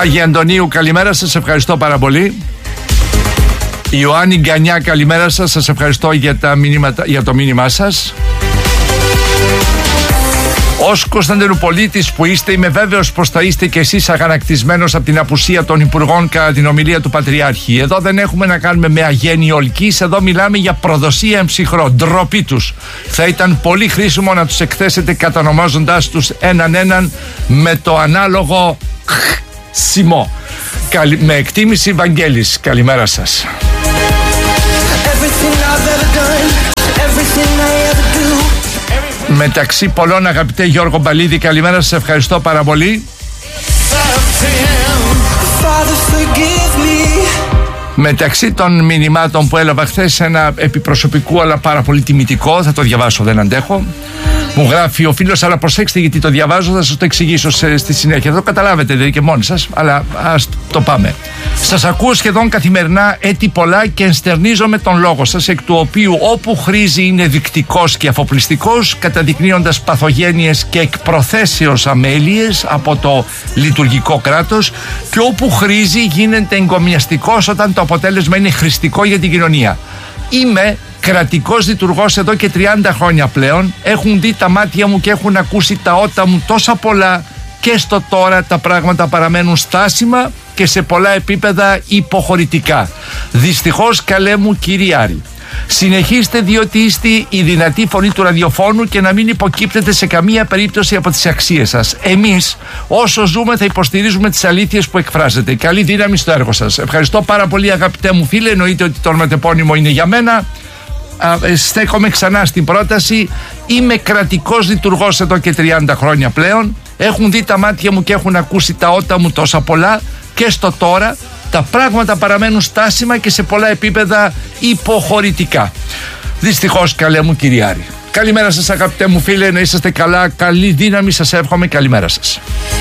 Άγια Αντωνίου, καλημέρα σας, ευχαριστώ πάρα πολύ. Ιωάννη Γκανιά, καλημέρα σας, σας ευχαριστώ για το μήνυμά σας. Ως Κωνσταντινουπολίτης που είστε, είμαι βέβαιος πως θα είστε και εσείς αγανακτισμένος από την απουσία των υπουργών κατά την ομιλία του Πατριάρχη. Εδώ δεν έχουμε να κάνουμε με αγένεια ολκής, εδώ μιλάμε για προδοσία εμψυχρό, ντροπή τους. Θα ήταν πολύ χρήσιμο να τους εκθέσετε κατανομάζοντάς τους έναν με το ανάλογο σιμό. Με εκτίμηση, Βαγγέλης, καλημέρα σας. Μεταξύ πολλών, αγαπητέ Γιώργο Μπαλίδη, καλημέρα σας, ευχαριστώ πάρα πολύ. Μεταξύ των μηνυμάτων που έλαβα χθες, ένα επιπροσωπικού αλλά πάρα πολύ τιμητικό, θα το διαβάσω, δεν αντέχω. Μου γράφει ο φίλος, αλλά προσέξτε γιατί το διαβάζω, θα σας το εξηγήσω στη συνέχεια. Θα το καταλάβετε δηλαδή και μόνοι σας, αλλά ας το πάμε. Σας ακούω σχεδόν καθημερινά έτη πολλά και ενστερνίζομαι τον λόγο σας, εκ του οποίου όπου χρήζει είναι δεικτικός και αφοπλιστικός, καταδεικνύοντας παθογένειες και εκ προθέσεως αμέλειες από το λειτουργικό κράτος, και όπου χρήζει γίνεται εγκομιαστικός όταν το αποτέλεσμα είναι χρηστικό για την κοινωνία. Είμαι κρατικός λειτουργός εδώ και 30 χρόνια πλέον. Έχουν δει τα μάτια μου και έχουν ακούσει τα ότα μου τόσα πολλά, και στο τώρα τα πράγματα παραμένουν στάσιμα και σε πολλά επίπεδα υποχωρητικά. Δυστυχώς, καλέ μου κύριε Άρη, συνεχίστε, διότι είστε η δυνατή φωνή του ραδιοφώνου, και να μην υποκύπτετε σε καμία περίπτωση από τις αξίες σας. Εμείς όσο ζούμε θα υποστηρίζουμε τις αλήθειες που εκφράζετε. Καλή δύναμη στο έργο σας. Ευχαριστώ πάρα πολύ, αγαπητέ μου φίλε. Εννοείται ότι το ονοματεπώνυμο είναι για μένα. Στέκομαι ξανά στην πρόταση. Είμαι κρατικός λειτουργός εδώ και 30 χρόνια πλέον. Έχουν δει τα μάτια μου και έχουν ακούσει τα ότα μου τόσα πολλά, και στο τώρα τα πράγματα παραμένουν στάσιμα και σε πολλά επίπεδα υποχωρητικά. Δυστυχώς, καλέ μου κύριε Άρη. Καλημέρα σας, αγαπητέ μου φίλε, να είσαστε καλά, καλή δύναμη σας εύχομαι, καλημέρα σας.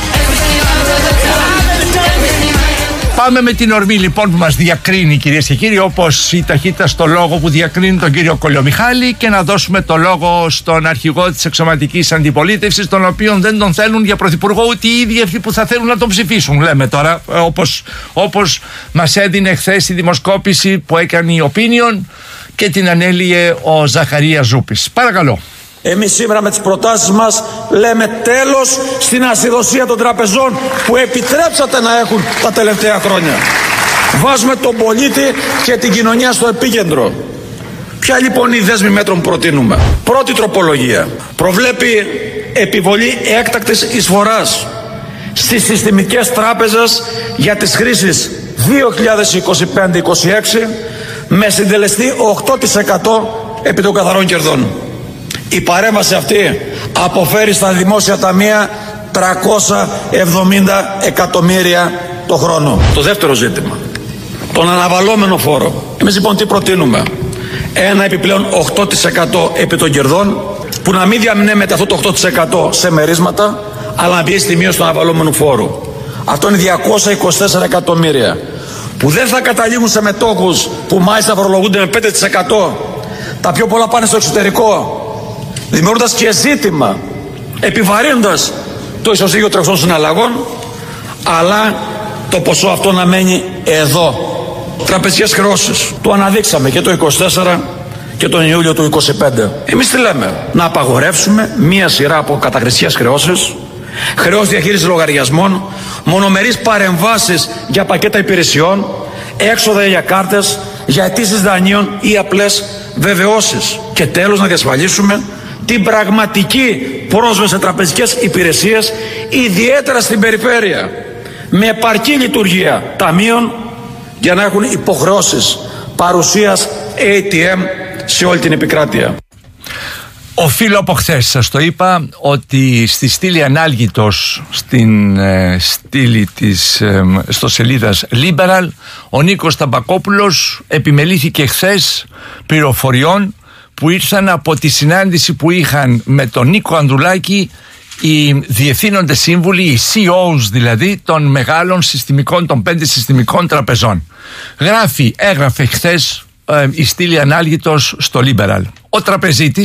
Πάμε με την ορμή λοιπόν που μας διακρίνει, κυρίες και κύριοι, όπως η ταχύτητα στο λόγο που διακρίνει τον κύριο Κολιομιχάλη, και να δώσουμε το λόγο στον αρχηγό της εξωματικής αντιπολίτευσης, τον οποίον δεν τον θέλουν για πρωθυπουργό ούτε οι ίδιοι αυτοί που θα θέλουν να τον ψηφίσουν, λέμε τώρα, όπως μας έδινε χθες η δημοσκόπηση που έκανε η Opinion και την ανέλυε ο Ζαχαρίας Ζούπης. Παρακαλώ. Εμείς σήμερα με τις προτάσεις μας λέμε τέλος στην ασυδοσία των τραπεζών που επιτρέψατε να έχουν τα τελευταία χρόνια. Βάζουμε τον πολίτη και την κοινωνία στο επίκεντρο. Ποια λοιπόν η δέσμη μέτρων που προτείνουμε? Πρώτη τροπολογία προβλέπει επιβολή έκτακτης εισφοράς στις συστημικές τράπεζες για τις χρήσεις 2025-26 με συντελεστή 8% επί των καθαρών κερδών. Η παρέμβαση αυτή αποφέρει στα δημόσια ταμεία 370 εκατομμύρια το χρόνο. Το δεύτερο ζήτημα, τον αναβαλόμενο φόρο. Εμείς λοιπόν τι προτείνουμε? Ένα επιπλέον 8% επί των κερδών, που να μην διαμνέμεται αυτό το 8% σε μερίσματα, αλλά να πιέσει τη μείωση του αναβαλόμενου φόρου. Αυτό είναι 224 εκατομμύρια, που δεν θα καταλήγουν σε μετόχους που μάλιστα φορολογούνται με 5%. Τα πιο πολλά πάνε στο εξωτερικό, δημιουργώντας και ζήτημα, επιβαρύνοντας το ισοζύγιο τρεχών συναλλαγών, αλλά το ποσό αυτό να μένει εδώ. Τραπεζικές χρεώσεις. Το αναδείξαμε και το 24 και τον Ιούλιο του 25. Εμείς τι λέμε? Να απαγορεύσουμε μία σειρά από καταχρηστικές χρεώσεις, χρεώσεις διαχείρισης λογαριασμών, μονομερείς παρεμβάσεις για πακέτα υπηρεσιών, έξοδα για κάρτες, για αιτήσεις δανείων ή απλές βεβαιώσεις. Και τέλος, να διασφαλίσουμε την πραγματική πρόσβαση σε τραπεζικές υπηρεσίες, ιδιαίτερα στην περιφέρεια, με επαρκή λειτουργία ταμείων για να έχουν υποχρεώσεις παρουσίας ATM σε όλη την επικράτεια. Οφείλω από χθες, σας το είπα, ότι στη στήλη ανάλγητος, στην στήλη της ιστοσελίδας Liberal, ο Νίκος Ταμπακόπουλος επιμελήθηκε χθες πληροφοριών που ήρθαν από τη συνάντηση που είχαν με τον Νίκο Ανδρουλάκη οι διευθύνοντες σύμβουλοι, οι CEOs δηλαδή των μεγάλων συστημικών, των 5 συστημικών τραπεζών. Έγραφε χθες η στήλη ανάλγητος στο Liberal. Ο τραπεζίτης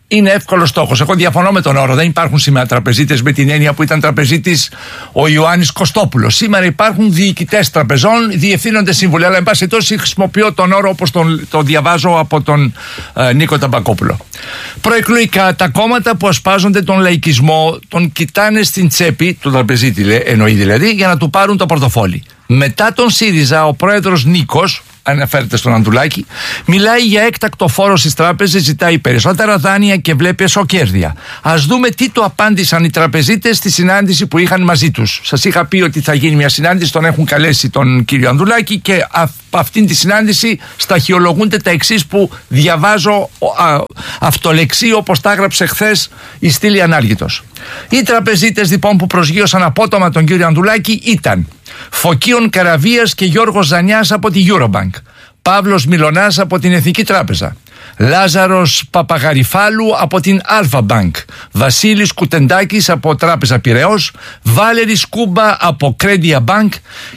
είναι εύκολος στόχος. Εγώ διαφωνώ με τον όρο. Δεν υπάρχουν σήμερα τραπεζίτες με την έννοια που ήταν τραπεζίτης ο Ιωάννης Κωστόπουλος. Σήμερα υπάρχουν διοικητές τραπεζών, διευθύνοντες σύμβουλοι. Αλλά, εν πάση περιπτώσει, χρησιμοποιώ τον όρο όπως το διαβάζω από τον Νίκο Ταμπακόπουλο. Προεκλογικά, τα κόμματα που ασπάζονται τον λαϊκισμό τον κοιτάνε στην τσέπη, του τραπεζίτη εννοεί δηλαδή, για να του πάρουν το πορτοφόλι. Μετά τον ΣΥΡΙΖΑ, ο πρόεδρος Νίκος, αναφέρεται στον Ανδρουλάκη, μιλάει για έκτακτο φόρο στις τράπεζες, ζητάει περισσότερα δάνεια και βλέπει εσωκέρδια. Ας δούμε τι του απάντησαν οι τραπεζίτες στη συνάντηση που είχαν μαζί τους. Σας είχα πει ότι θα γίνει μια συνάντηση, τον έχουν καλέσει τον κύριο Ανδρουλάκη και από αυτήν τη συνάντηση σταχυολογούνται τα εξής που διαβάζω αυτολεξί όπως τα έγραψε χθες η Στήλη Ανάργητος. Οι τραπεζίτες λοιπόν που προσγείωσαν απότομα τον κύριο Ανδρουλάκη ήταν Φωκίων Καραβίας και Γιώργος Ζανιάς από τη Eurobank, Παύλος Μιλωνάς από την Εθνική Τράπεζα, Λάζαρος Παπαγαριφάλου από την Αλφα Bank, Βασίλης Κουτεντάκης από Τράπεζα Πειραιώς, Βάλερης Κούμπα από Credit Bank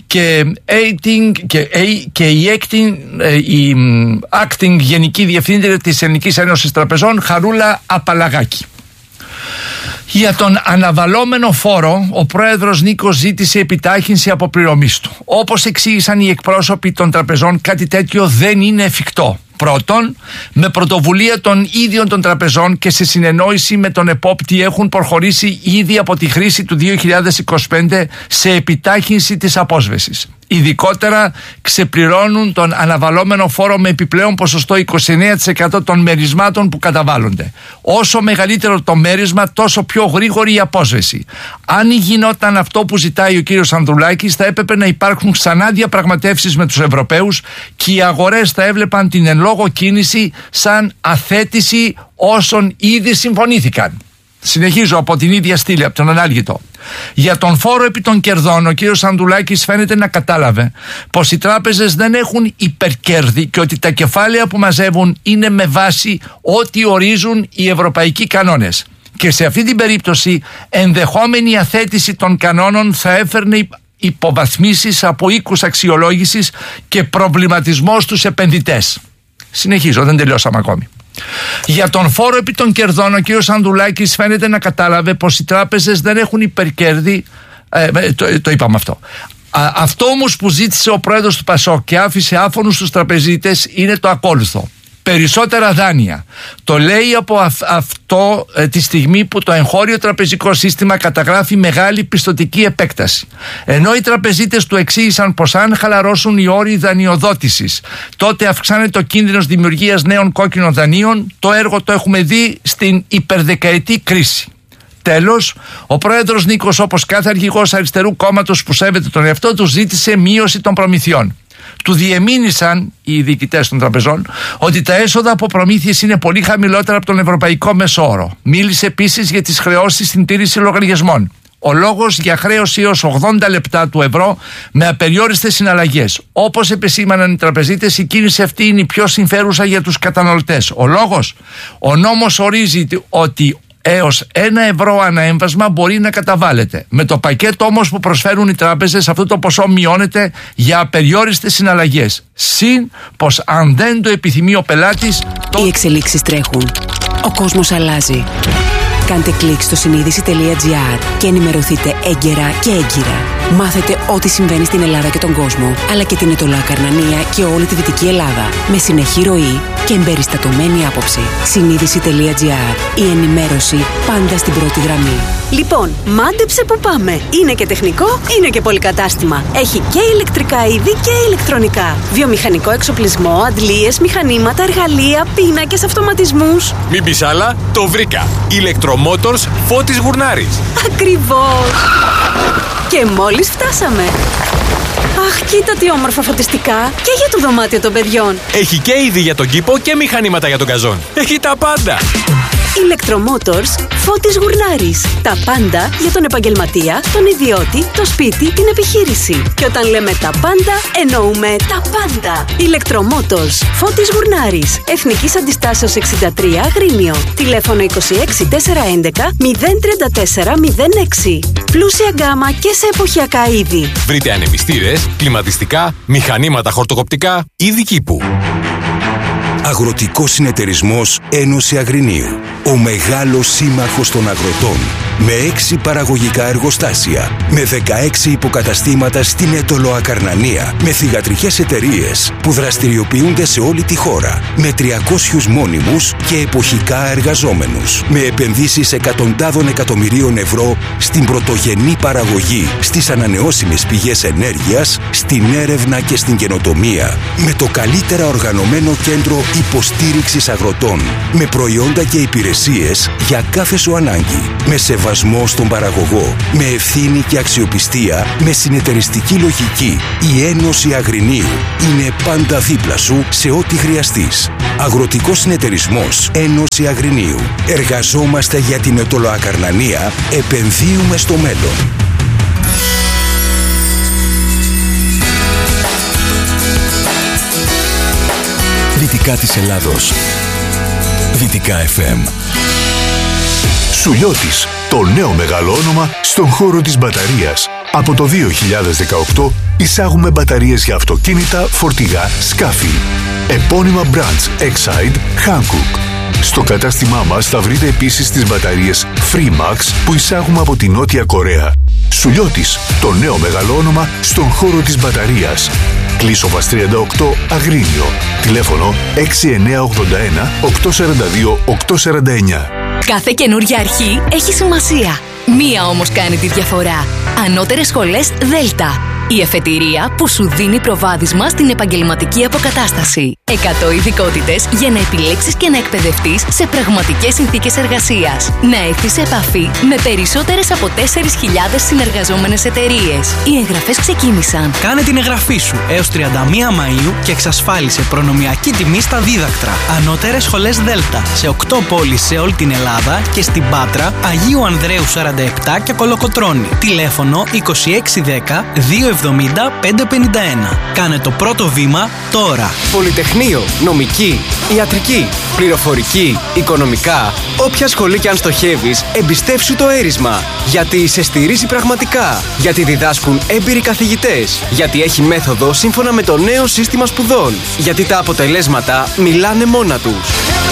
και η acting γενική διευθύντρια της Ελληνικής Ένωσης Τραπεζών, Χαρούλα Απαλαγάκη. Για τον αναβαλόμενο φόρο, ο πρόεδρος Νίκος ζήτησε επιτάχυνση αποπληρωμής του. Όπως εξήγησαν οι εκπρόσωποι των τραπεζών, κάτι τέτοιο δεν είναι εφικτό. Πρώτον, με πρωτοβουλία των ίδιων των τραπεζών και σε συνεννόηση με τον επόπτη έχουν προχωρήσει ήδη από τη χρήση του 2025 σε επιτάχυνση της απόσβεσης. Ειδικότερα ξεπληρώνουν τον αναβαλόμενο φόρο με επιπλέον ποσοστό 29% των μερισμάτων που καταβάλλονται. Όσο μεγαλύτερο το μέρισμα, τόσο πιο γρήγορη η απόσβεση. Αν γινόταν αυτό που ζητάει ο κύριος Ανδρουλάκης, θα έπρεπε να υπάρχουν ξανά διαπραγματεύσεις με τους Ευρωπαίους και οι αγορές θα έβλεπαν την εν λόγω κίνηση σαν αθέτηση όσων ήδη συμφωνήθηκαν. Συνεχίζω από την ίδια στήλη, από τον Ανάλγητο. Για τον φόρο επί των κερδών, ο κύριος Ανδρουλάκης φαίνεται να κατάλαβε πως οι τράπεζες δεν έχουν υπερκέρδη και ότι τα κεφάλαια που μαζεύουν είναι με βάση ό,τι ορίζουν οι ευρωπαϊκοί κανόνες. Και σε αυτή την περίπτωση, ενδεχόμενη αθέτηση των κανόνων θα έφερνε υποβαθμίσεις από οίκους αξιολόγησης και προβληματισμό στους επενδυτές. Συνεχίζω, δεν τελειώσαμε ακόμη. Για τον φόρο επί των κερδών, ο κ. Ανδρουλάκης φαίνεται να κατάλαβε πως οι τράπεζες δεν έχουν υπερκέρδη. Το είπαμε αυτό. Αυτό όμως που ζήτησε ο πρόεδρος του ΠΑΣΟΚ και άφησε άφωνους στους τραπεζίτες είναι το ακόλουθο. Περισσότερα δάνεια. Το λέει από αυτό τη στιγμή που το εγχώριο τραπεζικό σύστημα καταγράφει μεγάλη πιστωτική επέκταση. Ενώ οι τραπεζίτες του εξήγησαν πως αν χαλαρώσουν οι όροι δανειοδότησης, τότε αυξάνεται ο κίνδυνος δημιουργίας νέων κόκκινων δανείων. Το έργο το έχουμε δει στην υπερδεκαετή κρίση. Τέλος, ο πρόεδρος Νίκος, όπως κάθε αρχηγός αριστερού κόμματος που σέβεται τον εαυτό του, ζήτησε μείωση των προμηθειών. Του διεμήνυσαν οι διοικητές των τραπεζών ότι τα έσοδα από προμήθειες είναι πολύ χαμηλότερα από τον ευρωπαϊκό μέσο όρο. Μίλησε επίσης για τις χρεώσεις στην τήρηση λογαριασμών. Ο λόγος για χρέωση έως 80 λεπτά του ευρώ με απεριόριστες συναλλαγές. Όπως επεσήμαναν οι τραπεζίτες, η κίνηση αυτή είναι η πιο συμφέρουσα για τους καταναλωτές. Ο λόγος, ο νόμος ορίζει ότι έως 1 ευρώ ανά έμβασμα μπορεί να καταβάλλεται. Με το πακέτο όμως που προσφέρουν οι τράπεζες, αυτό το ποσό μειώνεται για απεριόριστες συναλλαγές. Συν πως αν δεν το επιθυμεί ο πελάτης... Οι εξελίξεις τρέχουν. Ο κόσμος αλλάζει. Κάντε κλικ στο συνείδηση.gr και ενημερωθείτε έγκαιρα και έγκυρα. Μάθετε ό,τι συμβαίνει στην Ελλάδα και τον κόσμο, αλλά και την Ετωλά Καρνανία και όλη τη Δυτική Ελλάδα. Με συνεχή ροή και εμπεριστατωμένη άποψη. Συνείδηση.gr. Η ενημέρωση πάντα στην πρώτη γραμμή. Λοιπόν, μάντεψε που πάμε. Είναι και τεχνικό, είναι και πολυκατάστημα. Έχει και ηλεκτρικά είδη και ηλεκτρονικά. Βιομηχανικό εξοπλισμό, αντλίες, μηχανήματα, εργαλεία, πίνακες, αυτοματισμούς. Μην πεις άλλα, το βρήκα. Ηλεκτρομότορς Φώτης Γουρνάρης. Ακριβώς. Και μόλις φτάσαμε. Αχ, κοίτα τι όμορφα φωτιστικά. Και για το δωμάτιο των παιδιών. Έχει και είδη για τον κήπο και μηχανήματα για τον καζόν. Έχει τα πάντα. Ηλεκτρομότορς Φώτης Γουρνάρης. Τα πάντα για τον επαγγελματία, τον ιδιώτη, το σπίτι, την επιχείρηση. Και όταν λέμε τα πάντα, εννοούμε τα πάντα. Ηλεκτρομότορς Φώτης Γουρνάρης. Εθνικής Αντιστάσεως 63 Αγρίνιο. Τηλέφωνο 26 411 034 06. Πλούσια γκάμα και σε εποχιακά είδη. Βρείτε ανεμιστήρες, κλιματιστικά, μηχανήματα χορτοκοπτικά, είδη κήπου. Αγροτικός συνεταιρισμός Ένωση Αγρινίου. Ο μεγάλος σύμμαχος των αγροτών. Με 6 παραγωγικά εργοστάσια. Με 16 υποκαταστήματα στην Έτολο Ακαρνανία. Με θυγατρικές εταιρείες που δραστηριοποιούνται σε όλη τη χώρα. Με 300 μόνιμους και εποχικά εργαζόμενους. Με επενδύσεις εκατοντάδων εκατομμυρίων ευρώ στην πρωτογενή παραγωγή, στις ανανεώσιμες πηγές ενέργειας, στην έρευνα και στην καινοτομία. Με το καλύτερα οργανωμένο κέντρο υποστήριξης αγροτών. Με προϊόντα και υπηρεσίες για κάθε σου ανάγκη. Με σεβασμό στον παραγωγό. Με ευθύνη και αξιοπιστία. Με συνεταιριστική λογική. Η Ένωση Αγρινίου είναι πάντα δίπλα σου σε ό,τι χρειαστείς. Αγροτικός συνεταιρισμός Ένωση Αγρινίου. Εργαζόμαστε για την Ετωλοακαρνανία. Επενδύουμε στο μέλλον. Δυτικά της Ελλάδος. Δυτικά FM. Σουλιώτης, το νέο μεγάλο όνομα στον χώρο της μπαταρίας. Από το 2018 εισάγουμε μπαταρίες για αυτοκίνητα, φορτηγά, σκάφη. Επώνυμα brands Exide, Hankook. Στο κατάστημά μας θα βρείτε επίσης τις μπαταρίες Freemax που εισάγουμε από τη Νότια Κορέα. Σουλιώτης, το νέο μεγάλο όνομα στον χώρο της μπαταρίας. Κλείσοβας 38, Αγρίνιο. Τηλέφωνο 6981 842 849. Κάθε καινούργια αρχή έχει σημασία. Μία όμως κάνει τη διαφορά. Ανώτερες σχολές Δέλτα. Η εφετηρία που σου δίνει προβάδισμα στην επαγγελματική αποκατάσταση. 100 ειδικότητες για να επιλέξεις και να εκπαιδευτείς σε πραγματικές συνθήκες εργασίας. Να έρθεις σε επαφή με περισσότερες από 4.000 συνεργαζόμενες εταιρείες. Οι εγγραφές ξεκίνησαν. Κάνε την εγγραφή σου έως 31 Μαΐου και εξασφάλισε προνομιακή τιμή στα δίδακτρα. Ανώτερες σχολές Δέλτα σε 8 πόλεις σε όλη την Ελλάδα και στην Πάτρα, Αγίου Ανδρέου 47 και Κολοκοτρώνη. Τηλέφωνο 2610 270 551. Κάνε το πρώτο βήμα τώρα. Πολυτεχνείο, νομική, ιατρική, πληροφορική, οικονομικά. Όποια σχολή κι αν στοχεύεις, εμπιστεύσου το έρισμα. Γιατί σε στηρίζει πραγματικά. Γιατί διδάσκουν έμπειροι καθηγητές. Γιατί έχει μέθοδο σύμφωνα με το νέο σύστημα σπουδών. Γιατί τα αποτελέσματα μιλάνε μόνα τους.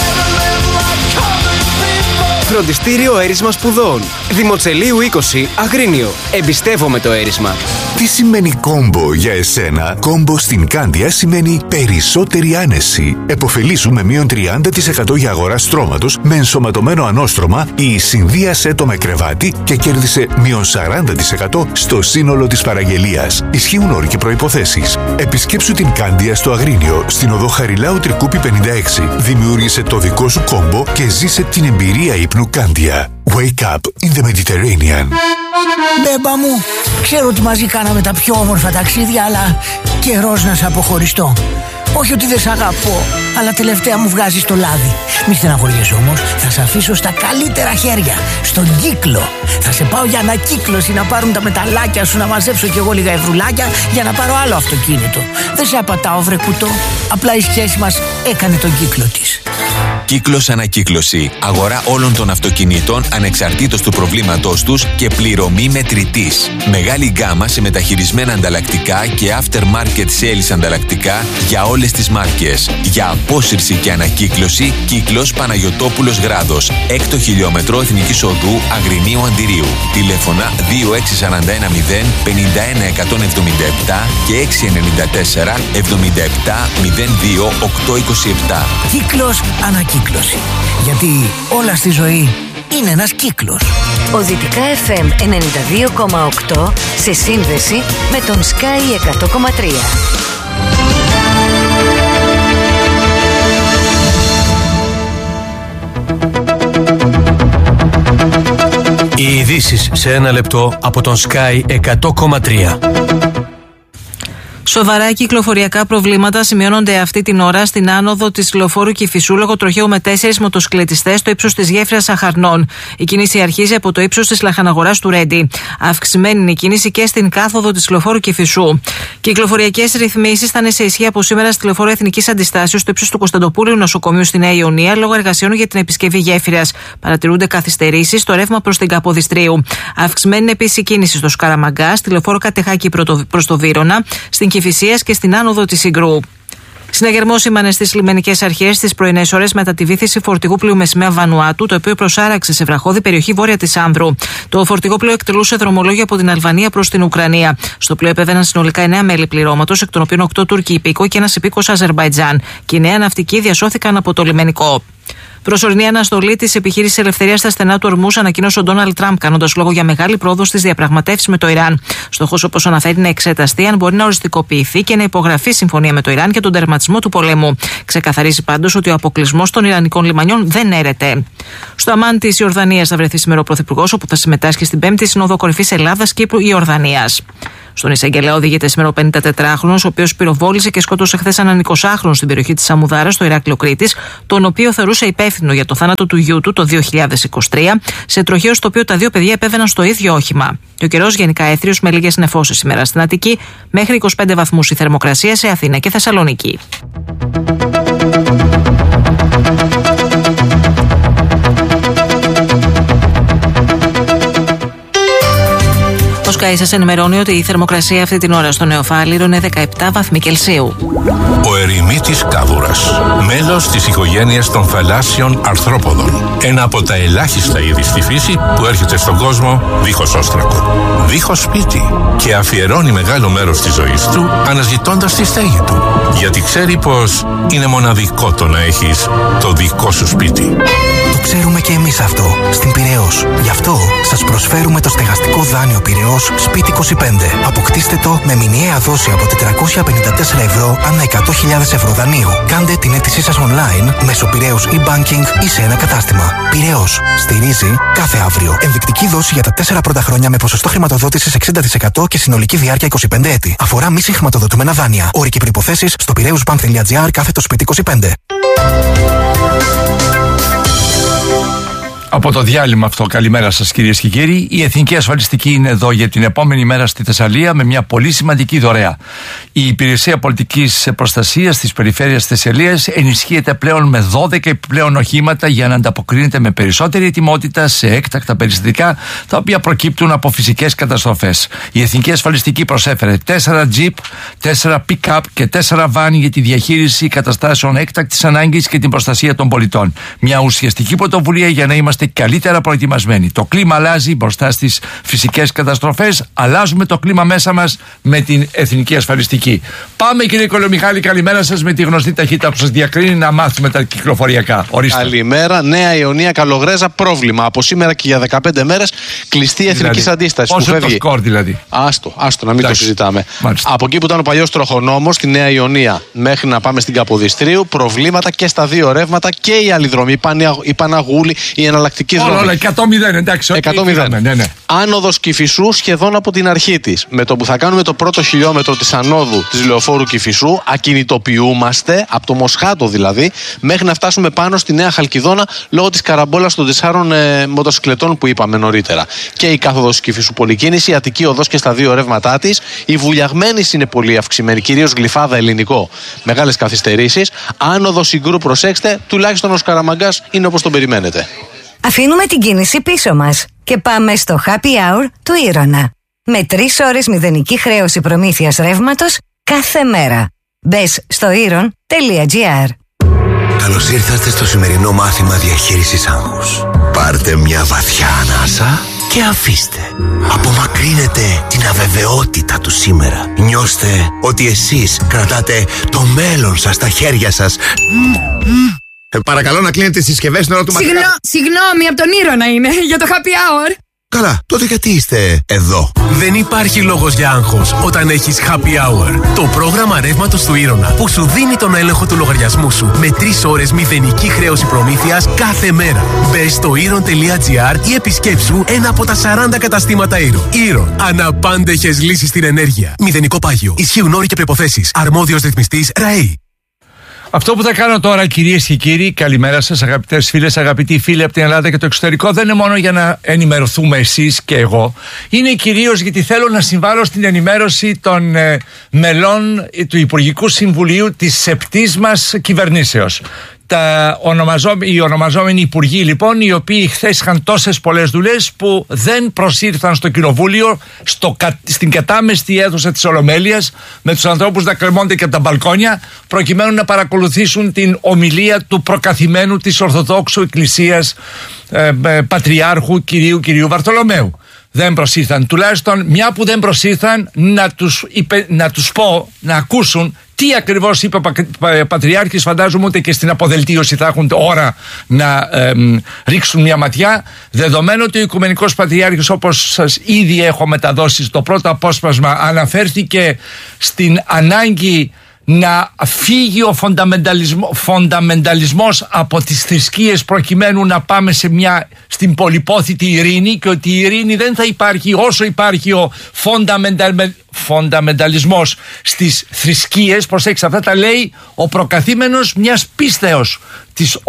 Φροντιστήριο Έρισμα Σπουδών. Δημοτσελείου 20, Αγρίνιο. Εμπιστεύομαι το έρισμα. Τι σημαίνει κόμπο για εσένα? Κόμπο στην Κάνδια σημαίνει περισσότερη άνεση. Εποφελήσου με μείον 30% για αγορά στρώματος με ενσωματωμένο ανώστρωμα ή συνδύασέ το με κρεβάτι και κέρδισε μείον 40% στο σύνολο της παραγγελίας. Ισχύουν όροι και προϋποθέσεις. Επισκέψου την Κάνδια στο Αγρίνιο, στην οδό Χαριλάου Τρικούπη 56. Δημιούργησε το δικό σου κόμπο και ζήσε την εμπειρία ύπνου Κάνδια. Wake up in the Mediterranean. Μπέμπα μου, ξέρω ότι μαζί κάναμε τα πιο όμορφα ταξίδια, αλλά καιρός να σε αποχωριστώ. Όχι ότι δεν σ' αγαπώ, αλλά τελευταία μου βγάζεις το λάδι. Μη στεναχωριέσαι όμως, θα σε αφήσω στα καλύτερα χέρια, στον Κύκλο. Θα σε πάω για ανακύκλωση να πάρουν τα μεταλλάκια σου, να μαζέψω κι εγώ λίγα ευρουλάκια για να πάρω άλλο αυτοκίνητο. Δεν σε απατάω βρε κουτό, απλά η σχέση μας έκανε τον κύκλο της. Κύκλος Ανακύκλωση. Αγορά όλων των αυτοκινήτων ανεξαρτήτως του προβλήματός τους και πληρωμή μετρητής. Μεγάλη γκάμα σε μεταχειρισμένα ανταλλακτικά και aftermarket sales ανταλλακτικά για όλες τις μάρκες. Για απόσυρση και ανακύκλωση, Κύκλος Παναγιωτόπουλος Γράδος. 6ο χιλιόμετρο Εθνικής Οδού Αγρινίου Αντιρίου. Τηλέφωνα 26410 51 177 και 694 77 02 827. Κύκλος Ανακύκλωση. Γιατί όλα στη ζωή είναι ένας κύκλος. Ο Δυτικά FM 92,8 σε σύνδεση με τον Sky 100,3. Οι ειδήσεις σε ένα λεπτό από τον Sky 100,3. Σοβαρά κυκλοφοριακά προβλήματα σημειώνονται αυτή την ώρα στην άνοδο της λεωφόρου Κηφισού λόγω τροχαίου με 4 μοτοσυκλετιστές στο ύψος της γέφυρας Αχαρνών. Η κίνηση αρχίζει από το ύψος της λαχαναγοράς του Ρέντι. Αυξημένη είναι η κίνηση και στην κάθοδο της λεωφόρου Κηφισού. Κυκλοφοριακές ρυθμίσεις θα είναι σε ισχύ από σήμερα στη λεωφόρο Εθνικής Αντιστάσεως στο ύψος του Κωνσταντοπούλου Νοσοκομείου στη Νέα Ιωνία λόγω εργασιών για την επισκευή γέφυρας. Παρατηρούνται καθυστερήσεις στο ρεύμα προς την Καποδιστρίου. Αυξημένη είναι επίσης η κίνηση στο Σκαραμαγκά, στη λεωφόρο Κατεχάκη προς το Βύρωνα, στην Κηφισίας και στην άνοδο της Συγκρού. Συναγερμός σήμανε στις λιμενικές αρχές στις πρωινές ώρες μετά τη βύθιση φορτηγού πλοίου με σημαία Βανουάτου, το οποίο προσάραξε σε βραχώδη περιοχή βόρεια της Άνδρου. Το φορτηγό πλοίο εκτελούσε δρομολόγιο από την Αλβανία προς την Ουκρανία. Στο πλοίο επέβαιναν συνολικά 9 μέλη πληρώματος, εκ των οποίων 8 Τούρκοι υπήκοοι και ένας υπήκος Αζερμπαϊτζάν. Και οι 9 ναυτικοί διασώθηκαν από το λιμενικό. Προσωρινή αναστολή τη επιχείρηση ελευθερίας στα στενά του Ορμούς ανακοίνωσε ο Ντόναλντ Τραμπ, κάνοντας λόγο για μεγάλη πρόοδο στις διαπραγματεύσεις με το Ιράν. Στόχος, όπως αναφέρει, να εξεταστεί αν μπορεί να οριστικοποιηθεί και να υπογραφεί συμφωνία με το Ιράν για τον τερματισμό του πολέμου. Ξεκαθαρίζει πάντως ότι ο αποκλεισμός των Ιρανικών λιμανιών δεν έρεται. Στο Αμάν της Ιορδανίας θα βρεθεί σήμερα ο Πρωθυπουργός, όπου θα συμμετάσχει στην 5η Σύνοδο Κορυφής Ελλάδας-Κύπρου-Ιορδανίας. Στον εισαγγελέα οδηγείται σήμερα ο 54χρονος, ο οποίος πυροβόλησε και σκότωσε χθες έναν 20χρονο στην περιοχή της Σαμουδάρας, στο Ηράκλειο Κρήτης, τον οποίο θεωρούσε υπεύθυνο για το θάνατο του γιού του το 2023, σε τροχαίο στο οποίο τα δύο παιδιά επέβαιναν στο ίδιο όχημα. Και ο καιρός γενικά έθριος με λίγες νεφώσεις σήμερα στην Αττική, μέχρι 25 βαθμούς η θερμοκρασία σε Αθήνα και Θεσσαλονίκη. Ο Sky σας ενημερώνει ότι η θερμοκρασία αυτή την ώρα στο Νεοφάλιρο είναι 17 βαθμοί Κελσίου. Ο ερημίτης κάβουρας, μέλος της οικογένειας των θαλάσσιων αρθρόποδων. Ένα από τα ελάχιστα είδη στη φύση που έρχεται στον κόσμο δίχως όστρακο, δίχως σπίτι, και αφιερώνει μεγάλο μέρος της ζωής του αναζητώντας τη στέγη του. Γιατί ξέρει πως είναι μοναδικό το να έχεις το δικό σου σπίτι. Το ξέρουμε και εμείς αυτό στην Πειραιώς. Γι' αυτό σας προσφέρουμε το στεγαστικό δάνειο Πειραιώς Σπίτι 25. Αποκτήστε το με μηνιαία δόση από 454 ευρώ ανά 100.000 ευρώ δανείου. Κάντε την αίτησή σας online μέσω Πειραιώς e-banking ή σε ένα κατάστημα. Πειραιώς. Στηρίζει κάθε αύριο. Ενδεικτική δόση για τα 4 πρώτα χρόνια με ποσοστό χρηματοδότησης 60% και συνολική διάρκεια 25 έτη. Αφορά μη συγχρηματοδοτούμενα δάνεια. Όροι και προϋποθέσεις στο πειραιωσbank.gr/σπίτι 25. Από το διάλειμμα αυτό, καλημέρα σας κυρίες και κύριοι. Η Εθνική Ασφαλιστική είναι εδώ για την επόμενη μέρα στη Θεσσαλία με μια πολύ σημαντική δωρεά. Η Υπηρεσία Πολιτικής Προστασίας της Περιφέρειας Θεσσαλίας ενισχύεται πλέον με 12 επιπλέον οχήματα για να ανταποκρίνεται με περισσότερη ετοιμότητα σε έκτακτα περιστατικά τα οποία προκύπτουν από φυσικές καταστροφές. Η Εθνική Ασφαλιστική προσέφερε 4 Jeep, 4 pick-up και 4 van για τη διαχείριση καταστάσεων έκτακτης ανάγκης και την προστασία των πολιτών. Μια ουσιαστική πρωτοβουλία για να είμαστε καλύτερα προετοιμασμένοι. Το κλίμα αλλάζει μπροστά στις φυσικές καταστροφές. Αλλάζουμε το κλίμα μέσα μας με την Εθνική Ασφαλιστική. Πάμε κύριε Κολομιχάλη, καλημέρα σας, με τη γνωστή ταχύτητα που σας διακρίνει να μάθουμε τα κυκλοφοριακά. Ορίστε. Καλημέρα. Νέα Ιωνία Καλογρέζα, πρόβλημα. Από σήμερα και για 15 μέρες κλειστή εθνική αντίσταση. Πόσο είναι το σκορ δηλαδή? Άστο, να μην το συζητάμε. Μάλιστα. Από εκεί που ήταν ο παλιός τροχονόμος στη Νέα Ιωνία μέχρι να πάμε στην Καποδιστρίου, προβλήματα και στα δύο ρεύματα και η άλλη δρομή, η Παναγούλη, η εναλλακτική δρομή. Όλα 100-0, εντάξει. 100-0. Ναι. Άνοδος Κηφισού σχεδόν από την αρχή της. Με το που θα κάνουμε το πρώτο χιλιόμετρο της ανόδου της λεωφόρου Κηφισού, ακινητοποιούμαστε, από το Μοσχάτο δηλαδή, μέχρι να φτάσουμε πάνω στη Νέα Χαλκιδόνα λόγω της καραμπόλας των 4 μοτοσυκλετών που είπαμε νωρίτερα. Και η κάθοδος Κηφισού πολυκίνηση, η Αττική οδός και στα δύο ρεύματά της. Η Βουλιαγμένης είναι πολύ αυξημένη, κυρίως Γλυφάδα ελληνικό. Μεγάλες καθυστερήσεις. Άνοδος Συγκρού, προσέξτε, τουλάχιστον ο Σκαραμαγκάς είναι όπως τον περιμένετε. Αφήνουμε την κίνηση πίσω μας και πάμε στο Happy Hour του Ήρωνα. Με 3 ώρες μηδενική χρέωση προμήθειας ρεύματος κάθε μέρα. Μπες στο iron.gr. Καλώς ήρθατε στο σημερινό μάθημα διαχείρισης άγχους. Πάρτε μια βαθιά ανάσα και αφήστε. Απομακρύνετε την αβεβαιότητα του σήμερα. Νιώστε ότι εσείς κρατάτε το μέλλον σας στα χέρια σας. Παρακαλώ να κλείνετε τις συσκευές στην ώρα του μαθήματος. Συγγνώμη, από τον Ήρωνα είναι, για το happy hour. Καλά, τότε γιατί είστε εδώ? Δεν υπάρχει λόγος για άγχος όταν έχεις happy hour. Το πρόγραμμα ρεύματος του Ήρωνα που σου δίνει τον έλεγχο του λογαριασμού σου με 3 ώρες μηδενική χρέωση προμήθειας κάθε μέρα. Μπες στο iron.gr ή επισκέψου ένα από τα 40 καταστήματα Iron. Iron. Αναπάντεχες λύσεις στην ενέργεια. Μηδενικό πάγιο. Ισχύουν όροι και προϋποθέσεις. Αρμόδιος ρυθμιστής ΡΑΕΗ. Αυτό που θα κάνω τώρα, κυρίες και κύριοι, καλημέρα σας, αγαπητές φίλες, αγαπητοί φίλοι από την Ελλάδα και το εξωτερικό, δεν είναι μόνο για να ενημερωθούμε εσείς και εγώ. Είναι κυρίως γιατί θέλω να συμβάλλω στην ενημέρωση των μελών του Υπουργικού Συμβουλίου της 7ης μας κυβερνήσεως. οι ονομαζόμενοι υπουργοί λοιπόν, οι οποίοι χθες είχαν τόσες πολλές δουλειές που δεν προσήρθαν στο κοινοβούλιο, στην κατάμεστη αίθουσα της Ολομέλειας, με τους ανθρώπους να κρεμώνται και από τα μπαλκόνια, προκειμένου να παρακολουθήσουν την ομιλία του προκαθημένου της Ορθοδόξου Εκκλησίας Πατριάρχου κυρίου Βαρθολομαίου. Δεν προσήρθαν. Τουλάχιστον μια που δεν προσήρθαν, να τους πω, να ακούσουν τι ακριβώς είπε ο Πατριάρχης. Φαντάζομαι ούτε και στην αποδελτίωση θα έχουν ώρα να ρίξουν μια ματιά, δεδομένου ότι ο Οικουμενικός Πατριάρχης, όπως σας ήδη έχω μεταδώσει στο πρώτο απόσπασμα, αναφέρθηκε στην ανάγκη να φύγει ο φονταμενταλισμός από τις θρησκείες, προκειμένου να πάμε στην πολυπόθητη ειρήνη, και ότι η ειρήνη δεν θα υπάρχει όσο υπάρχει ο φονταμενταλισμός στις θρησκείες. Προσέξτε, αυτά τα λέει ο προκαθήμενος μιας πίστεως της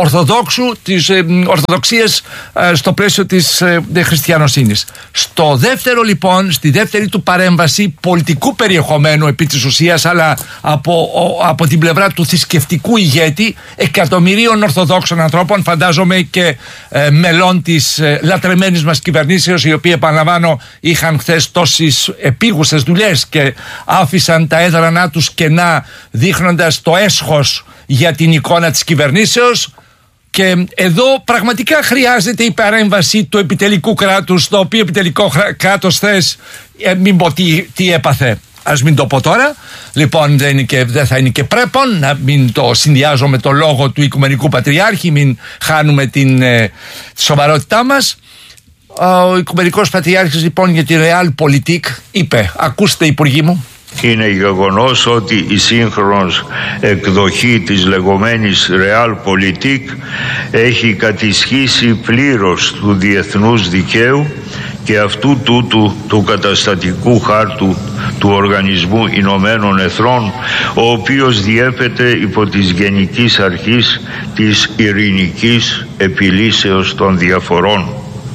Ορθοδοξίας στο πλαίσιο της χριστιανοσύνης. Στο δεύτερο λοιπόν, στη δεύτερη του παρέμβαση πολιτικού περιεχομένου επί της ουσίας, αλλά από την πλευρά του θρησκευτικού ηγέτη εκατομμυρίων Ορθοδόξων ανθρώπων, φαντάζομαι και μελών της λατρεμένης μας κυβερνήσεως, οι οποίοι, επαναλαμβάνω, είχαν χθες τόσες επίγουσες δουλειές και άφησαν τα έδρανά τους κενά, δείχνοντας το έσχος για την εικόνα της κυβερνήσεως. Και εδώ πραγματικά χρειάζεται η παρέμβαση του επιτελικού κράτους, το οποίο επιτελικό κράτος θες, μην πω τι έπαθε, ας μην το πω τώρα. Λοιπόν, δεν θα είναι και πρέπον να μην το συνδυάζω με το λόγο του Οικουμενικού Πατριάρχη, μην χάνουμε τη σοβαρότητά μας. Ο Οικουμενικός Πατριάρχης λοιπόν για τη Realpolitik είπε, ακούστε υπουργοί μου. Είναι γεγονός ότι η σύγχρονος εκδοχή της λεγόμενης Realpolitik έχει κατησχίσει πλήρως του διεθνούς δικαίου και αυτού του καταστατικού χάρτου του Οργανισμού Ηνωμένων Εθνών, ο οποίος διέπεται υπό της γενικής αρχής της ειρηνικής επιλύσεως των διαφορών.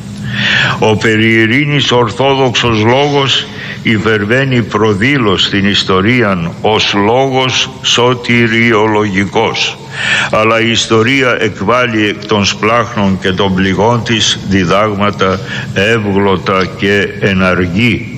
Ο περί ειρήνης ορθόδοξος λόγος υπερβαίνει προδήλως στην ιστορία ως λόγος σωτηριολογικός, αλλά η ιστορία εκβάλλει εκ των σπλάχνων και των πληγών της διδάγματα εύγλωτα και εναργή.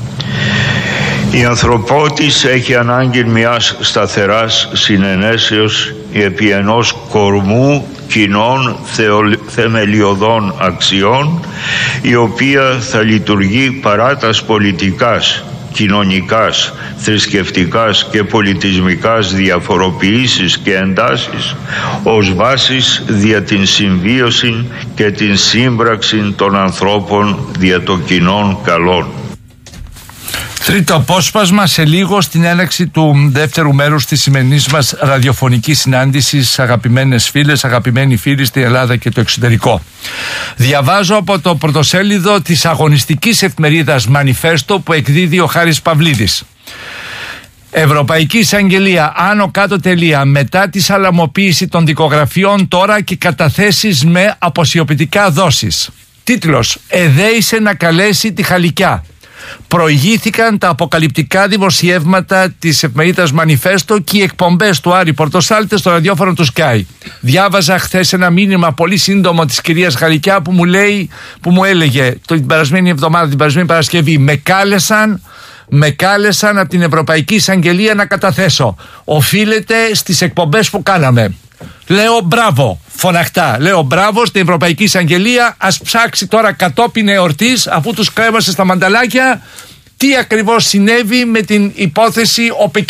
Η ανθρωπότης έχει ανάγκη μιας σταθεράς συνενέσεως επί ενός κορμού κοινών θεμελιωδών αξιών, η οποία θα λειτουργεί παρά τας πολιτικάς, κοινωνικάς, θρησκευτικάς και πολιτισμικάς διαφοροποιήσεις και εντάσεις, ως βάσης δια την συμβίωση και την σύμπραξη των ανθρώπων δια των κοινών καλών. Τρίτο απόσπασμα σε λίγο, στην έναρξη του δεύτερου μέρους της σημερινής μας ραδιοφωνικής συνάντησης. Αγαπημένες φίλες, αγαπημένοι φίλοι στην Ελλάδα και το εξωτερικό. Διαβάζω από το πρωτοσέλιδο της αγωνιστικής εφημερίδας Μανιφέστο που εκδίδει ο Χάρης Παυλίδης. Ευρωπαϊκή Εισαγγελία, άνω κάτω τελεία, μετά τη σαλαμοποίηση των δικογραφιών, τώρα και καταθέσεις με αποσιοποιητικά δόσεις. Τίτλος: εδέησε να καλέσει τη Χαλικιά. Προηγήθηκαν τα αποκαλυπτικά δημοσιεύματα της εφημερίδας Μανιφέστο και οι εκπομπές του Άρη Πορτοσάλτε στο ραδιόφωνο του Sky. Διάβαζα χθες ένα μήνυμα πολύ σύντομο της κυρίας Χαλικιά που μου έλεγε την περασμένη εβδομάδα, την περασμένη Παρασκευή, με κάλεσαν από την Ευρωπαϊκή Εισαγγελία να καταθέσω. Οφείλεται στις εκπομπές που κάναμε. Λέω μπράβο, φωναχτά. Λέω μπράβο στην Ευρωπαϊκή Εισαγγελία. Ας ψάξει τώρα κατόπιν εορτής, αφού τους κρέμασε στα μανταλάκια, τι ακριβώς συνέβη με την υπόθεση,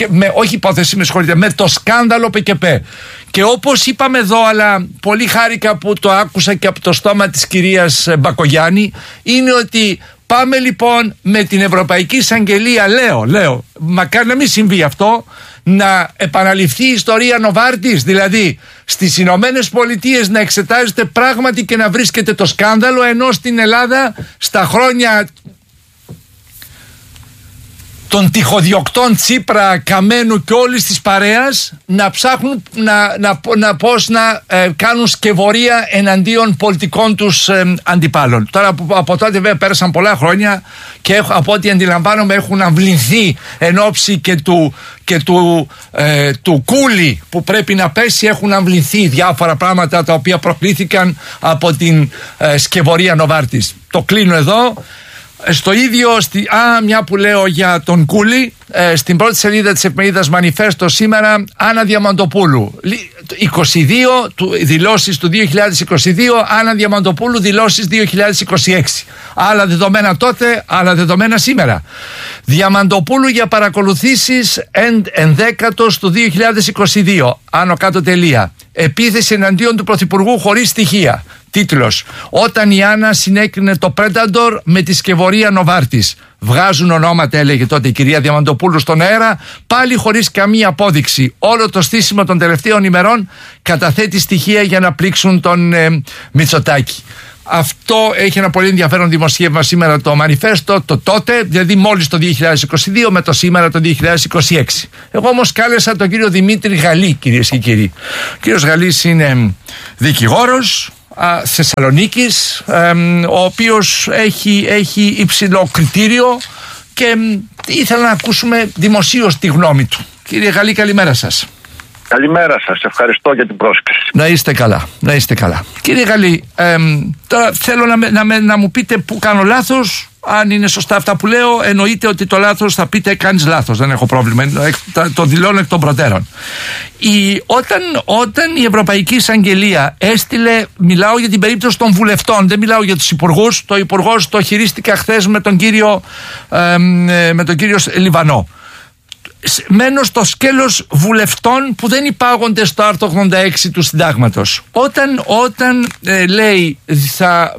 με το σκάνδαλο ΠΚΠ. Και όπως είπαμε εδώ, αλλά πολύ χάρηκα που το άκουσα και από το στόμα της κυρίας Μπακογιάννη, είναι ότι πάμε λοιπόν με την Ευρωπαϊκή Εισαγγελία, λέω, μακάρι να μην συμβεί αυτό, να επαναληφθεί η ιστορία Νοβάρτης, δηλαδή στις Ηνωμένες Πολιτείες να εξετάζεται πράγματι και να βρίσκεται το σκάνδαλο, ενώ στην Ελλάδα στα χρόνια των τυχοδιοκτών Τσίπρα, Καμένου και όλης της παρέας να ψάχνουν να κάνουν σκευωρία εναντίον πολιτικών τους αντιπάλων. Τώρα από τότε βέβαια πέρασαν πολλά χρόνια και από ό,τι αντιλαμβάνομαι έχουν αμβληνθεί εν ώψη και του κούλι που πρέπει να πέσει, έχουν αμβληνθεί διάφορα πράγματα τα οποία προκλήθηκαν από την σκευωρία Νοβάρτης. Το κλείνω εδώ. Στο ίδιο, μια που λέω για τον Κούλι, στην πρώτη σελίδα της εφημερίδας Μανιφέστο σήμερα, Άννα Διαμαντοπούλου. 22 δηλώσεις του 2022, Άννα Διαμαντοπούλου δηλώσεις 2026. Άλλα δεδομένα τότε, άλλα δεδομένα σήμερα. Διαμαντοπούλου για παρακολουθήσεις ενδέκατος του 2022. Άνω κάτω τελεία. Επίθεση εναντίον του Πρωθυπουργού χωρίς στοιχεία. Τίτλος: Όταν η Άννα συνέκρινε το Predator με τη σκευωρία Νοβάρτης. Βγάζουν ονόματα, έλεγε τότε η κυρία Διαμαντοπούλου στον αέρα, πάλι χωρίς καμία απόδειξη. Όλο το στήσιμο των τελευταίων ημερών καταθέτει στοιχεία για να πλήξουν τον Μητσοτάκη. Αυτό έχει ένα πολύ ενδιαφέρον δημοσίευμα σήμερα το Μανιφέστο, το τότε, δηλαδή μόλις το 2022 με το σήμερα το 2026. Εγώ όμως κάλεσα τον κύριο Δημήτρη Γαλλή, κυρίες και κύριοι. Ο κύριος Γαλλής είναι δικηγόρος Θεσσαλονίκης, ο οποίος έχει υψηλό κριτήριο και ήθελα να ακούσουμε δημοσίως τη γνώμη του. Κύριε Γαλλή, καλημέρα σας. Καλημέρα σας, ευχαριστώ για την πρόσκληση. Να είστε καλά, να είστε καλά. Κύριε Γαλλή, τώρα θέλω να μου πείτε που κάνω λάθος. Αν είναι σωστά αυτά που λέω, εννοείται ότι το λάθος θα πείτε κάνεις λάθος, δεν έχω πρόβλημα, το δηλώνω εκ των προτέρων. Όταν η Ευρωπαϊκή Εισαγγελία έστειλε, μιλάω για την περίπτωση των βουλευτών, δεν μιλάω για τους υπουργούς, το υπουργός το χειρίστηκα χθες με τον κύριο Λιβανό. Μένω στο σκέλος βουλευτών που δεν υπάγονται στο άρθρο 86 του συντάγματος. Όταν λέει θα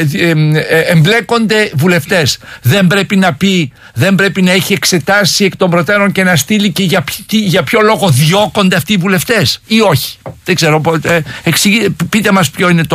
εμπλέκονται βουλευτές, δεν πρέπει να πει, δεν πρέπει να έχει εξετάσει εκ των προτέρων και να στείλει και για ποιο λόγο διώκονται αυτοί οι βουλευτές ή όχι? Δεν ξέρω, πείτε μας ποιο είναι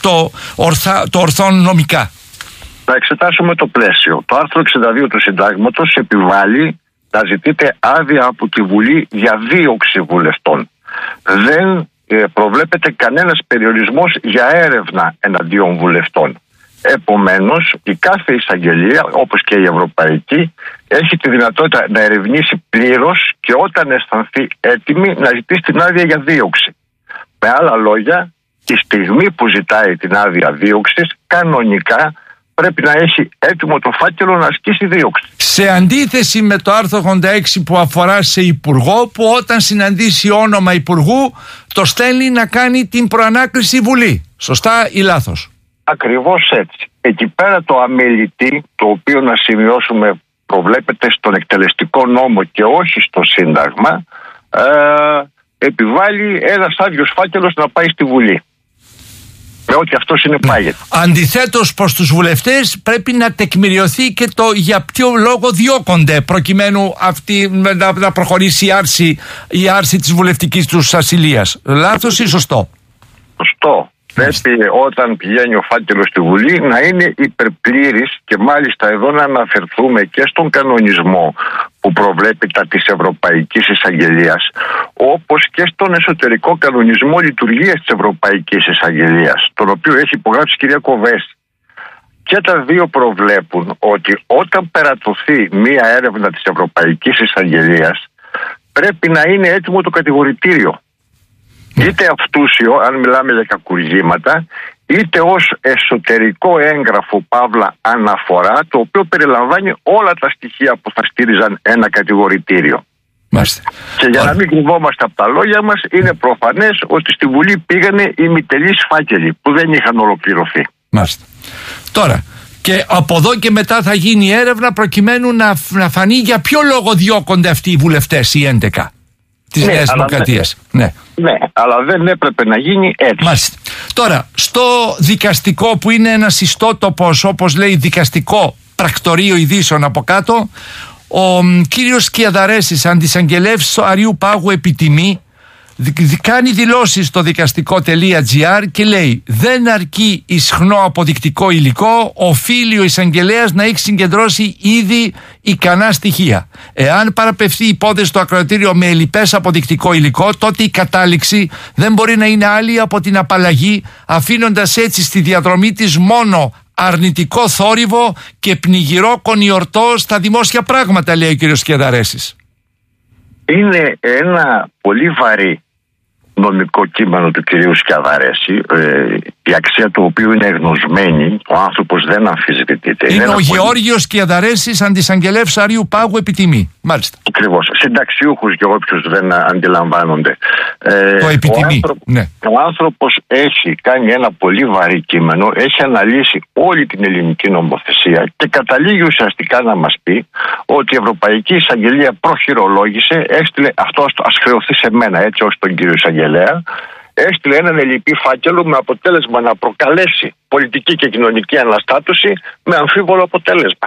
το ορθό νομικά. Να εξετάσουμε το πλαίσιο. Το άρθρο 62 του συντάγματος επιβάλλει να ζητείτε άδεια από τη Βουλή για δίωξη βουλευτών. Δεν προβλέπεται κανένας περιορισμός για έρευνα εναντίον βουλευτών. Επομένως, η κάθε εισαγγελία, όπως και η Ευρωπαϊκή, έχει τη δυνατότητα να ερευνήσει πλήρως και όταν αισθανθεί έτοιμη να ζητήσει την άδεια για δίωξη. Με άλλα λόγια, τη στιγμή που ζητάει την άδεια δίωξης, κανονικά πρέπει να έχει έτοιμο το φάκελο να ασκήσει δίωξη. Σε αντίθεση με το άρθρο 86 που αφορά σε υπουργό, που όταν συναντήσει όνομα υπουργού το στέλνει να κάνει την προανάκριση Βουλή. Σωστά ή λάθος? Ακριβώς έτσι. Εκεί πέρα το αμελητή, το οποίο να σημειώσουμε προβλέπεται στον εκτελεστικό νόμο και όχι στο Σύνταγμα, επιβάλλει ένας άδειος φάκελος να πάει στη Βουλή. Με ό,τι αυτό συνεπάγεται. Αντιθέτως, προς τους βουλευτές πρέπει να τεκμηριωθεί και το για ποιο λόγο διώκονται, προκειμένου αυτή να προχωρήσει η άρση της βουλευτικής τους ασυλίας. Λάθος ή σωστό? Σωστό. Πρέπει όταν πηγαίνει ο φάκελος στη Βουλή να είναι υπερπλήρης και μάλιστα εδώ να αναφερθούμε και στον κανονισμό που προβλέπει τα της Ευρωπαϊκής Εισαγγελίας, όπως και στον εσωτερικό κανονισμό λειτουργίας της Ευρωπαϊκής Εισαγγελίας, τον οποίο έχει υπογράψει η κυρία Κοβέση. Και τα δύο προβλέπουν ότι όταν περατωθεί μία έρευνα της Ευρωπαϊκής Εισαγγελίας πρέπει να είναι έτοιμο το κατηγορητήριο. Είτε αυτούσιο, αν μιλάμε για κακουργήματα, είτε ως εσωτερικό έγγραφο παύλα αναφορά, το οποίο περιλαμβάνει όλα τα στοιχεία που θα στήριζαν ένα κατηγορητήριο. Μάλιστα. Και για να μην κρυβόμαστε από τα λόγια μας, είναι προφανές ότι στη Βουλή πήγανε οι μητελείς φάκελοι που δεν είχαν ολοκληρωθεί. Μάλιστα. Τώρα, και από εδώ και μετά θα γίνει η έρευνα προκειμένου να φανεί για ποιο λόγο διώκονται αυτοί οι βουλευτές, οι 11 της Νέας Δημοκρατίας. Ναι, αλλά δεν έπρεπε να γίνει έτσι. Μάλιστα. Τώρα, στο δικαστικό που είναι ένας ιστότοπος, όπως λέει δικαστικό πρακτορείο ειδήσεων από κάτω, ο κύριος Σκιαδαρέσης, αντισαγγελεύς Αριού Πάγου επιτιμή, κάνει δηλώσεις στο δικαστικό.gr και λέει: δεν αρκεί ισχνό αποδεικτικό υλικό, οφείλει ο εισαγγελέας να έχει συγκεντρώσει ήδη ικανά στοιχεία. Εάν παραπευθεί η υπόθεση στο ακροατήριο με ελλειπές αποδεικτικό υλικό, τότε η κατάληξη δεν μπορεί να είναι άλλη από την απαλλαγή, αφήνοντας έτσι στη διαδρομή της μόνο αρνητικό θόρυβο και πνιγυρό κονιορτό στα δημόσια πράγματα, λέει ο κ. Σκιαδαρέσης. Είναι ένα πολύ βαρύ νομικό κείμενο του κυρίου Σκιαδαρέση, η αξία του οποίου είναι εγνωσμένη, ο άνθρωπος δεν αμφισβητείται. Είναι ο Γεώργιος Σκιαδαρέσης, αντισαγγελεύς Αρείου Πάγου επιτιμή. Μάλιστα. Ακριβώς. Συνταξιούχους για όποιους δεν αντιλαμβάνονται. Το επιτιμή. Ο άνθρωπος έχει κάνει ένα πολύ βαρύ κείμενο, έχει αναλύσει όλη την ελληνική νομοθεσία και καταλήγει ουσιαστικά να μας πει ότι η Ευρωπαϊκή Εισαγγελία προχειρολόγησε, έστειλε, αυτό ας χρεωθεί σε μένα, έτσι, όχι τον κύριο Εισαγγελέα, έστειλε έναν ελλειπή φάκελο με αποτέλεσμα να προκαλέσει πολιτική και κοινωνική αναστάτωση με αμφίβολο αποτέλεσμα.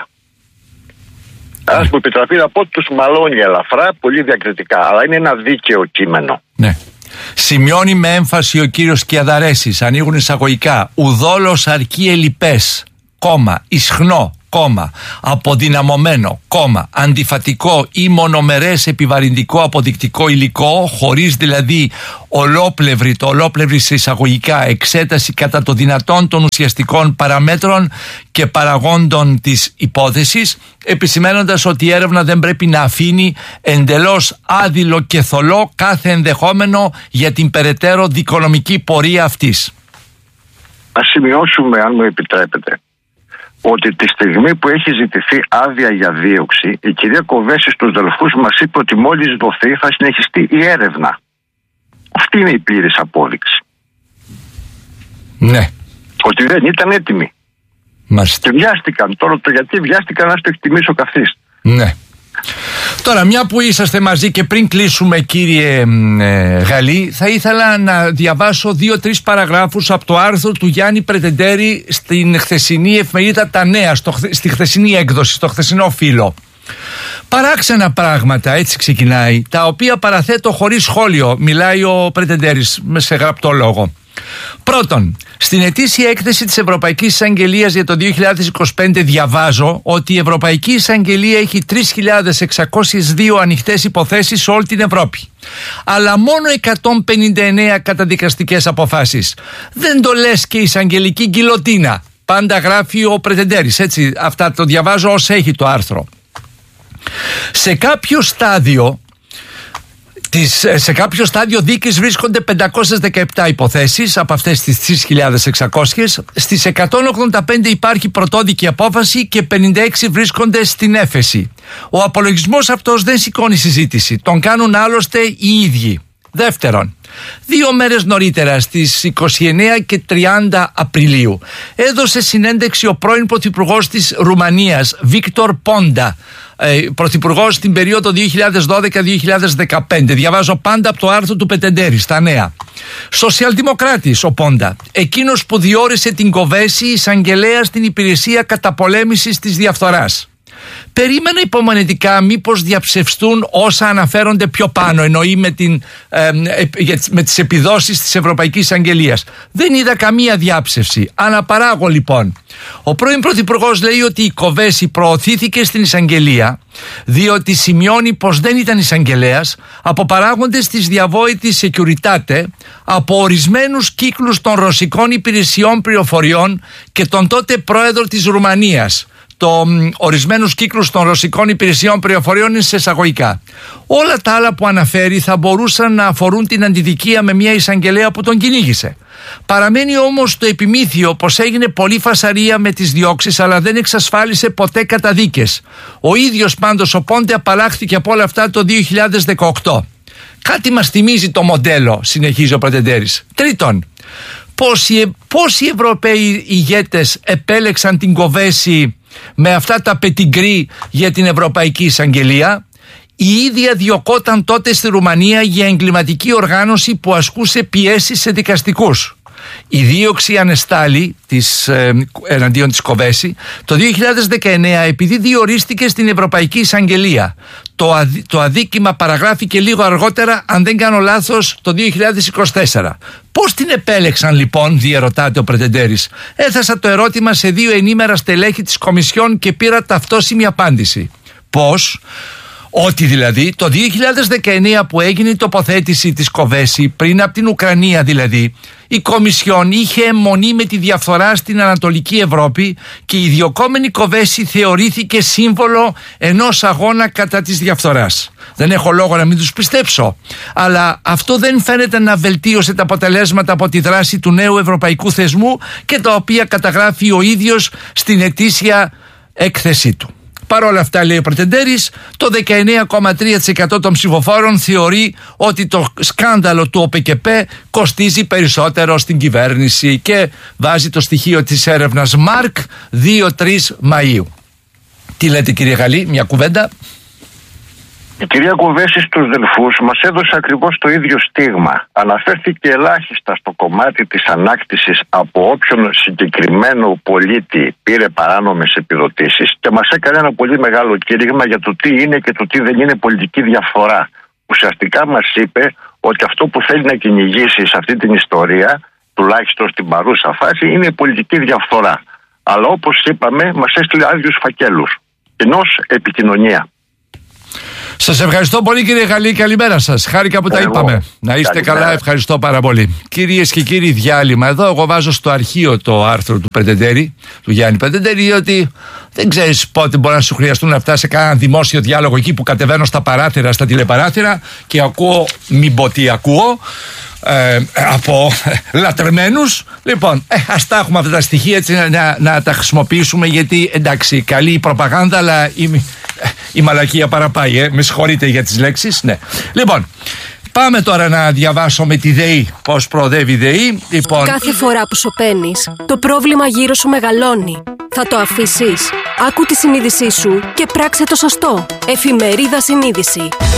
Ας μου επιτραπεί να πω ότι τους μαλώνει ελαφρά, πολύ διακριτικά, αλλά είναι ένα δίκαιο κείμενο. Ναι. Σημειώνει με έμφαση ο κύριος Σκιαδαρέσης, ανοίγουν εισαγωγικά, ουδόλως αρκεί ελλειπές, ισχνό, αποδυναμωμένο, αντιφατικό ή μονομερές επιβαρυντικό αποδεικτικό υλικό, χωρίς δηλαδή ολόπλευρη σε εισαγωγικά εξέταση κατά το δυνατόν των ουσιαστικών παραμέτρων και παραγόντων της υπόθεσης, επισημένοντας ότι η έρευνα δεν πρέπει να αφήνει εντελώς άδειλο και θολό κάθε ενδεχόμενο για την περαιτέρω δικονομική πορεία αυτής. Να σημειώσουμε, αν μου επιτρέπετε, ότι τη στιγμή που έχει ζητηθεί άδεια για δίωξη, η κυρία Κοβέση στους Δελφούς μας είπε ότι μόλις δοθεί θα συνεχιστεί η έρευνα. Αυτή είναι η πλήρης απόδειξη. Ναι. Ότι δεν ήταν έτοιμοι. Μάλιστα. Και βιάστηκαν. Τώρα το γιατί βιάστηκαν, να το εκτιμήσει ο καθής. Ναι. Τώρα, μια που είσαστε μαζί και πριν κλείσουμε, κύριε Γαλλή, θα ήθελα να διαβάσω 2-3 παραγράφους από το άρθρο του Γιάννη Πρετεντέρη στην χθεσινή εφημερίδα Τα Νέα, στη χθεσινή έκδοση, στο χθεσινό φύλλο. Παράξενα πράγματα, έτσι ξεκινάει, τα οποία παραθέτω χωρίς σχόλιο, μιλάει ο Πρετεντέρης σε γραπτό λόγο. Πρώτον, στην ετήσια έκθεση της Ευρωπαϊκής Εισαγγελίας για το 2025 διαβάζω ότι η Ευρωπαϊκή Εισαγγελία έχει 3.602 ανοιχτές υποθέσεις σε όλη την Ευρώπη, αλλά μόνο 159 καταδικαστικές αποφάσεις. Δεν το λες και η εισαγγελική γκιλοτίνα. Πάντα γράφει ο Πρετεντέρης, έτσι, αυτά το διαβάζω ως έχει το άρθρο. Σε κάποιο στάδιο δίκης βρίσκονται 517 υποθέσεις από αυτές τις 3.600. Στις 185 υπάρχει πρωτόδικη απόφαση και 56 βρίσκονται στην έφεση. Ο απολογισμός αυτός δεν σηκώνει συζήτηση. Τον κάνουν άλλωστε οι ίδιοι. Δεύτερον, 2 μέρες νωρίτερα, στις 29 και 30 Απριλίου, έδωσε συνέντευξη ο πρώην πρωθυπουργός της Ρουμανίας, Βίκτορ Πόντα, πρωθυπουργός στην περίοδο 2012-2015. Διαβάζω πάντα από το άρθρο του Πετεντέρη στα Νέα. Σοσιαλδημοκράτης ο Πόντα, εκείνος που διόρισε την Κοβέση εισαγγελέα στην υπηρεσία καταπολέμησης της διαφθοράς. Περίμενα υπομονετικά μήπως διαψευστούν όσα αναφέρονται πιο πάνω, εννοεί με τις επιδόσεις της Ευρωπαϊκής Εισαγγελίας. Δεν είδα καμία διάψευση. Αναπαράγω λοιπόν. Ο πρώην πρωθυπουργός λέει ότι η Κοβέση προωθήθηκε στην εισαγγελία διότι σημειώνει πως δεν ήταν εισαγγελέας από παράγοντες της διαβόητης Securitate, από ορισμένους κύκλους των ρωσικών υπηρεσιών πληροφοριών και τον τότε πρόεδρο της Ρουμανίας. Το ορισμένους κύκλους των ρωσικών υπηρεσιών πληροφοριών είναι σε εισαγωγικά. Όλα τα άλλα που αναφέρει θα μπορούσαν να αφορούν την αντιδικία με μια εισαγγελέα που τον κυνήγησε. Παραμένει όμως το επιμήθειο πως έγινε πολλή φασαρία με τις διώξεις, αλλά δεν εξασφάλισε ποτέ καταδίκες. Ο ίδιος πάντως ο Πόντε απαλλάχθηκε από όλα αυτά το 2018. Κάτι μας θυμίζει το μοντέλο, συνεχίζει ο Πρετεντέρης. Τρίτον, πόσοι Ευρωπαίοι ηγέτες επέλεξαν την Κοβέση με αυτά τα πετιγκρί για την Ευρωπαϊκή Εισαγγελία? Η ίδια διωκόταν τότε στη Ρουμανία για εγκληματική οργάνωση που ασκούσε πιέσεις σε δικαστικούς. Η δίωξη ανεστάλη εναντίον της Κοβέση το 2019 επειδή διορίστηκε στην Ευρωπαϊκή Εισαγγελία. Το αδίκημα παραγράφηκε λίγο αργότερα, αν δεν κάνω λάθος, το 2024. Πώς την επέλεξαν λοιπόν, διερωτάται ο Πρετεντέρης. Έθεσα το ερώτημα σε 2 ενήμερα στελέχη της Κομισιόν και πήρα ταυτόσιμη απάντηση. Πώς? Ότι δηλαδή το 2019 που έγινε η τοποθέτηση της Κοβέση, πριν από την Ουκρανία δηλαδή, η Κομισιόν είχε αιμονή με τη διαφθορά στην Ανατολική Ευρώπη και η διωκόμενη Κοβέση θεωρήθηκε σύμβολο ενός αγώνα κατά της διαφθοράς. Δεν έχω λόγο να μην τους πιστέψω, αλλά αυτό δεν φαίνεται να βελτίωσε τα αποτελέσματα από τη δράση του νέου ευρωπαϊκού θεσμού και τα οποία καταγράφει ο ίδιος στην ετήσια έκθεσή του. Παρ' όλα αυτά, λέει ο Πρετεντέρης, το 19,3% των ψηφοφόρων θεωρεί ότι το σκάνδαλο του ΟΠΚΠ κοστίζει περισσότερο στην κυβέρνηση και βάζει το στοιχείο της έρευνας Μάρκ 2-3 Μαΐου. Τι λέτε, κύριε Γαλλή, μια κουβέντα? Η κυρία Κοβέση στους Δελφούς μας έδωσε ακριβώς το ίδιο στίγμα. Αναφέρθηκε ελάχιστα στο κομμάτι της ανάκτησης από όποιον συγκεκριμένο πολίτη πήρε παράνομες επιδοτήσεις και μας έκανε ένα πολύ μεγάλο κήρυγμα για το τι είναι και το τι δεν είναι πολιτική διαφθορά. Ουσιαστικά μας είπε ότι αυτό που θέλει να κυνηγήσει σε αυτή την ιστορία, τουλάχιστον στην παρούσα φάση, είναι η πολιτική διαφθορά. Αλλά όπως είπαμε, μας έστειλε άδειους φακέλους. Κοινώς επικοινωνία. Σας ευχαριστώ πολύ, κύριε Γαλλή, καλημέρα σας. Χάρηκα που τα είπαμε. Να είστε καλά, ευχαριστώ πάρα πολύ. Κυρίες και κύριοι, διάλειμμα εδώ. Εγώ βάζω στο αρχείο το άρθρο του Πρετεντέρη, του Γιάννη Πρετεντέρη, διότι δεν ξέρεις πότε μπορεί να σου χρειαστούν αυτά σε κανένα δημόσιο διάλογο εκεί που κατεβαίνω στα παράθυρα, στα τηλεπαράθυρα και ακούω, μην πω τι ακούω, από λατρεμένους. Λοιπόν, ας τα έχουμε αυτά τα στοιχεία έτσι να τα χρησιμοποιήσουμε, γιατί εντάξει, καλή η προπαγάνδα, αλλά η μαλακία παραπάει, με συγχωρείτε για τις λέξεις. Ναι. Λοιπόν, πάμε τώρα να διαβάσω τη ΔΕΗ, πώς προοδεύει η ΔΕΗ. Λοιπόν, κάθε φορά που σωπαίνεις, το πρόβλημα γύρω σου μεγαλώνει. Θα το αφήσεις? Άκου τη συνείδησή σου και πράξε το σωστό. Εφημερίδα Συνείδηση.